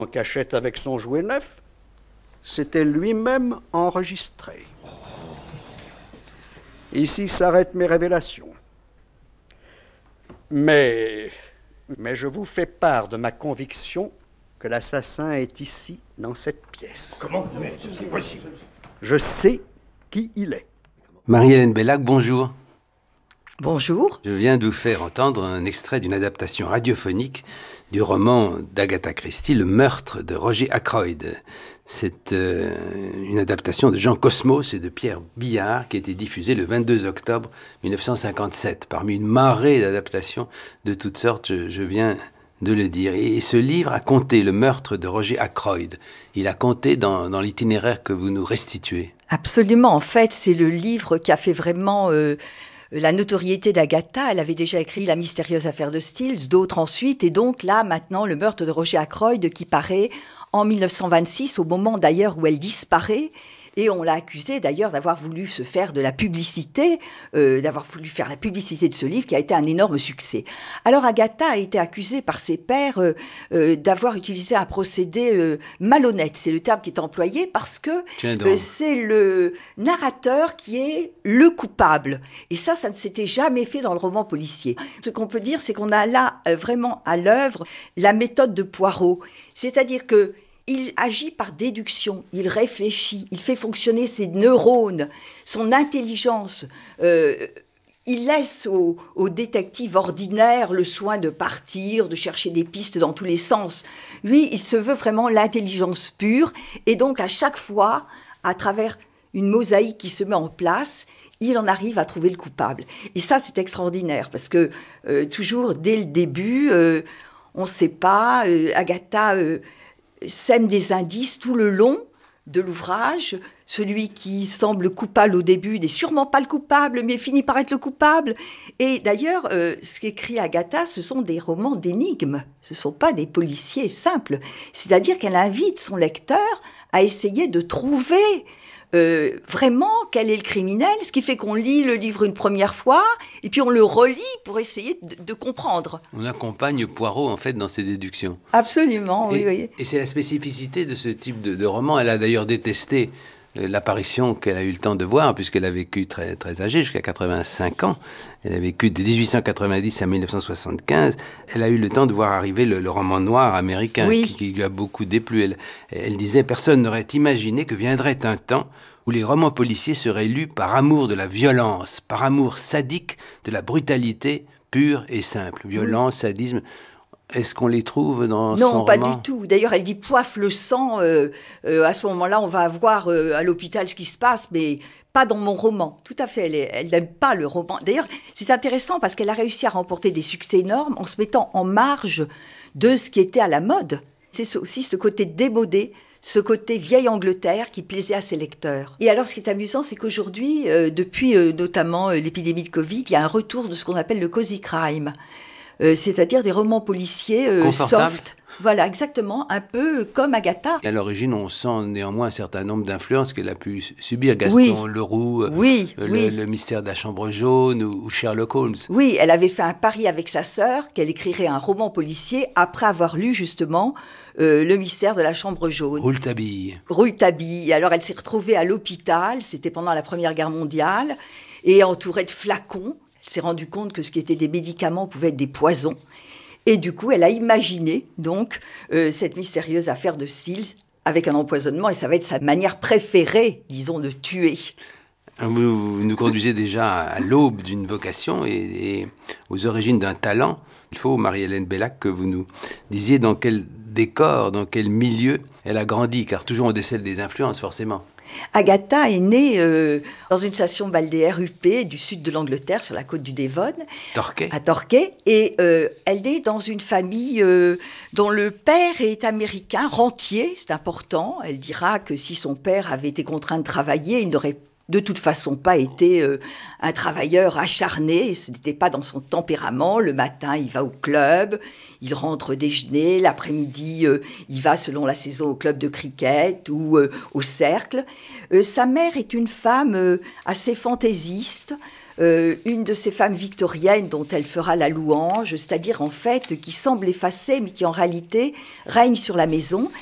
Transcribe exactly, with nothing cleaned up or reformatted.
En cachette avec son jouet neuf, s'était lui-même enregistré. Ici s'arrêtent mes révélations. Mais, mais je vous fais part de ma conviction que l'assassin est ici, dans cette pièce. Comment? Mais c'est possible. Je sais qui il est. Marie-Hélène Bellac, bonjour. Bonjour. Je viens de vous faire entendre un extrait d'une adaptation radiophonique du roman d'Agatha Christie, Le meurtre de Roger Ackroyd. C'est euh, une adaptation de Jean Cosmos et de Pierre Billard qui a été diffusée le vingt-deux octobre mille neuf cent cinquante-sept. Parmi une marée d'adaptations de toutes sortes, je, je viens de le dire. Et, et ce livre a compté le meurtre de Roger Ackroyd. Il a compté dans, dans l'itinéraire que vous nous restituez. Absolument. En fait, c'est le livre qui a fait vraiment... Euh la notoriété d'Agatha. Elle avait déjà écrit La mystérieuse affaire de Stills, d'autres ensuite, et donc là, maintenant, le meurtre de Roger Ackroyd qui paraît en mille neuf cent vingt-six, au moment d'ailleurs où elle disparaît. Et on l'a accusée d'ailleurs d'avoir voulu se faire de la publicité, euh, d'avoir voulu faire la publicité de ce livre qui a été un énorme succès. Alors Agatha a été accusée par ses pairs euh, euh, d'avoir utilisé un procédé euh, malhonnête. C'est le terme qui est employé parce que euh, c'est le narrateur qui est le coupable. Et ça, ça ne s'était jamais fait dans le roman policier. Ce qu'on peut dire, c'est qu'on a là euh, vraiment à l'œuvre la méthode de Poirot. C'est-à-dire que il agit par déduction, il réfléchit, il fait fonctionner ses neurones, son intelligence. Euh, il laisse au, au détective ordinaire le soin de partir, de chercher des pistes dans tous les sens. Lui, il se veut vraiment l'intelligence pure. Et donc, à chaque fois, à travers une mosaïque qui se met en place, il en arrive à trouver le coupable. Et ça, c'est extraordinaire, parce que euh, toujours, dès le début, euh, on ne sait pas, euh, Agatha... Euh, sème des indices tout le long de l'ouvrage. Celui qui semble coupable au début n'est sûrement pas le coupable, mais finit par être le coupable. Et d'ailleurs, euh, ce qu'écrit Agatha, ce sont des romans d'énigmes. Ce ne sont pas des policiers simples. C'est-à-dire qu'elle invite son lecteur à essayer de trouver Euh, vraiment quel est le criminel, ce qui fait qu'on lit le livre une première fois et puis on le relit pour essayer de, de comprendre. On accompagne Poirot en fait dans ses déductions. Absolument, oui. Et, oui. et c'est la spécificité de ce type de, de roman. Elle a d'ailleurs détesté l'apparition qu'elle a eu le temps de voir, puisqu'elle a vécu très, très âgée, jusqu'à quatre-vingt-cinq ans. Elle a vécu de dix-huit cent quatre-vingt-dix à mille neuf cent soixante-quinze. Elle a eu le temps de voir arriver le, le roman noir américain, oui. qui, qui lui a beaucoup déplu. Elle, elle disait « Personne n'aurait imaginé que viendrait un temps où les romans policiers seraient lus par amour de la violence, par amour sadique de la brutalité pure et simple. » Violence, oui. sadisme... Est-ce qu'on les trouve dans non, son roman ? Non, pas du tout. D'ailleurs, elle dit « poiffe le sang euh, ». Euh, à ce moment-là, on va voir euh, à l'hôpital ce qui se passe, mais pas dans mon roman. Tout à fait, elle n'aime pas le roman. D'ailleurs, c'est intéressant parce qu'elle a réussi à remporter des succès énormes en se mettant en marge de ce qui était à la mode. C'est aussi ce côté démodé, ce côté vieille Angleterre qui plaisait à ses lecteurs. Et alors, ce qui est amusant, c'est qu'aujourd'hui, euh, depuis euh, notamment euh, l'épidémie de Covid, il y a un retour de ce qu'on appelle le cozy crime. Euh, c'est-à-dire des romans policiers euh, soft. Voilà, exactement, un peu comme Agatha. Et à l'origine, on sent néanmoins un certain nombre d'influences qu'elle a pu subir. Gaston oui. Leroux, oui, le, oui. le mystère de la chambre jaune ou, ou Sherlock Holmes. Oui, elle avait fait un pari avec sa sœur qu'elle écrirait un roman policier après avoir lu justement euh, le mystère de la chambre jaune. Rouletabille. Rouletabille. Alors elle s'est retrouvée à l'hôpital, c'était pendant la Première Guerre mondiale, et entourée de flacons. Elle s'est rendue compte que ce qui était des médicaments pouvait être des poisons. Et du coup, elle a imaginé donc euh, cette mystérieuse affaire de Stills avec un empoisonnement. Et ça va être sa manière préférée, disons, de tuer. Vous, vous nous conduisez déjà à l'aube d'une vocation et, et aux origines d'un talent. Il faut, Marie-Hélène Bellac, que vous nous disiez dans quel décor, dans quel milieu elle a grandi. Car toujours on décèle des influences, forcément. Agatha est née euh, dans une station balnéaire huppée du sud de l'Angleterre, sur la côte du Devon, Torquay. à Torquay. Et euh, elle est dans une famille euh, dont le père est américain, rentier, c'est important. Elle dira que si son père avait été contraint de travailler, il n'aurait de toute façon pas été euh, un travailleur acharné, ce n'était pas dans son tempérament. Le matin, il va au club, il rentre déjeuner, l'après-midi, euh, il va selon la saison au club de cricket ou euh, au cercle. Euh, sa mère est une femme euh, assez fantaisiste, euh, une de ces femmes victoriennes dont elle fera la louange, c'est-à-dire en fait qui semble effacée, mais qui en réalité règne sur la maison.